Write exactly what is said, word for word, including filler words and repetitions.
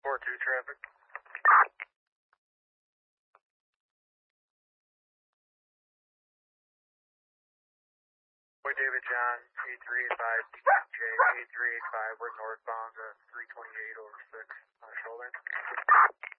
four two traffic. Boy David John, eight three eight five, J eight three eight five, we're northbound, uh, three twenty-eight over six, on shoulder.